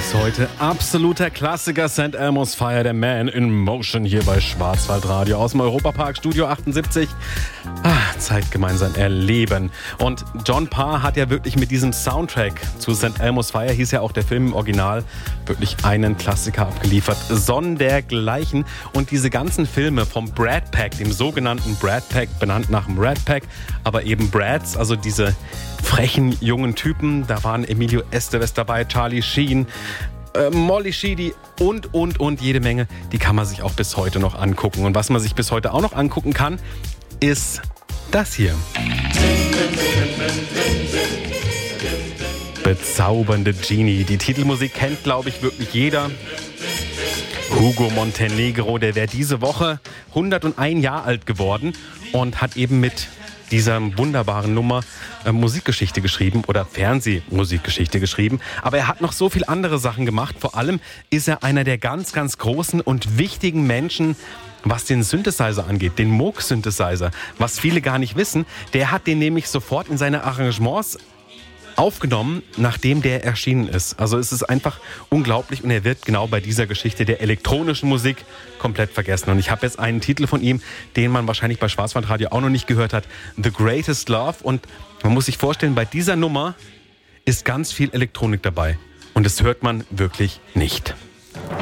Bis heute absoluter Klassiker, St. Elmo's Fire, der Man in Motion hier bei Schwarzwaldradio aus dem Europapark Studio 78. Zeit gemeinsam erleben. Und John Parr hat ja wirklich mit diesem Soundtrack zu St. Elmo's Fire, hieß ja auch der Film im Original, wirklich einen Klassiker abgeliefert. Sondergleichen. Und diese ganzen Filme vom Brat Pack, dem sogenannten Brat Pack, benannt nach dem Rat Pack, aber eben Brats, also diese frechen jungen Typen, da waren Emilio Estevez dabei, Charlie Sheen, Molly Sheedy und jede Menge, die kann man sich auch bis heute noch angucken. Und was man sich bis heute auch noch angucken kann, ist das hier. Bezaubernde Genie. Die Titelmusik kennt, glaube ich, wirklich jeder. Hugo Montenegro, der wäre diese Woche 101 Jahre alt geworden und hat eben mit dieser wunderbaren Nummer Musikgeschichte geschrieben oder Fernsehmusikgeschichte geschrieben. Aber er hat noch so viel andere Sachen gemacht. Vor allem ist er einer der ganz, ganz großen und wichtigen Menschen, was den Synthesizer angeht, den Moog-Synthesizer. Was viele gar nicht wissen, der hat den nämlich sofort in seine Arrangements aufgenommen, nachdem der erschienen ist. Also es ist einfach unglaublich und er wird genau bei dieser Geschichte der elektronischen Musik komplett vergessen. Und ich habe jetzt einen Titel von ihm, den man wahrscheinlich bei Schwarzwaldradio auch noch nicht gehört hat, The Greatest Love. Und man muss sich vorstellen, bei dieser Nummer ist ganz viel Elektronik dabei. Und das hört man wirklich nicht.